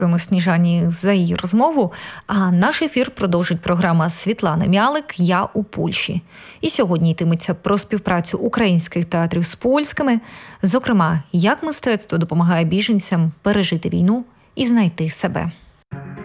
Дякуємо Сніжані за її розмову. А наш ефір продовжить програма Світлани Мялик «Я у Польщі». І сьогодні йтиметься про співпрацю українських театрів з польськими, зокрема, як мистецтво допомагає біженцям пережити війну і знайти себе.